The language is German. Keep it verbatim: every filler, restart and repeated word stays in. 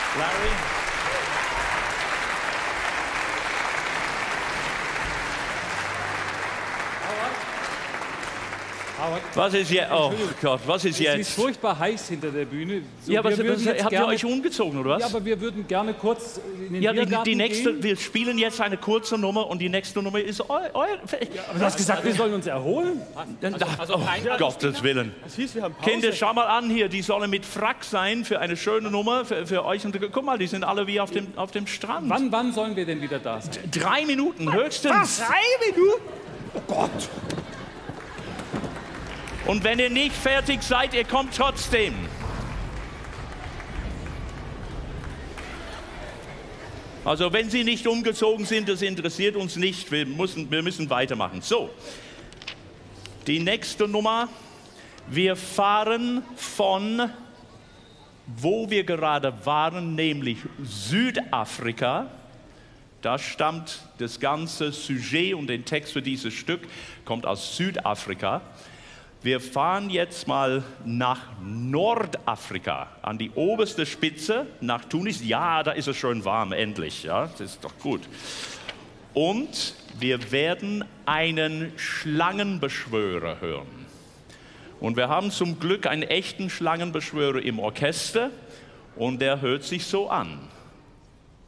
Larry. Howard, Was ist jetzt? Oh Gott, was ist es jetzt? ist furchtbar heiß hinter der Bühne. So, Ja, aber wir was, würden jetzt habt ihr gerne, euch umgezogen, oder was? Ja, aber wir würden gerne kurz in den Ja, die, Biergarten die nächste, gehen. wir spielen jetzt eine kurze Nummer und die nächste Nummer ist eu, eu, Aber du hast gesagt, wir sollen uns erholen? also, also oh, Gottes Willen. Das hieß, wir haben Pause. Kinder, schau mal an hier, die sollen mit Frack sein für eine schöne Nummer für, für euch. Und guck mal, die sind alle wie auf dem, auf dem Strand. Wann, wann sollen wir denn wieder da sein? Drei Minuten höchstens. Drei Minuten? Oh Gott. Und wenn ihr nicht fertig seid, ihr kommt trotzdem. Also wenn sie nicht umgezogen sind, das interessiert uns nicht. Wir müssen, wir müssen weitermachen. So, die nächste Nummer. Wir fahren von, wo wir gerade waren, nämlich Südafrika. Da stammt das ganze Sujet und den Text für dieses Stück, kommt aus Südafrika. Wir fahren jetzt mal nach Nordafrika, an die oberste Spitze, nach Tunis. Ja, da ist es schön warm, endlich. Ja, das ist doch gut. Und wir werden einen Schlangenbeschwörer hören. Und wir haben zum Glück einen echten Schlangenbeschwörer im Orchester und der hört sich so an.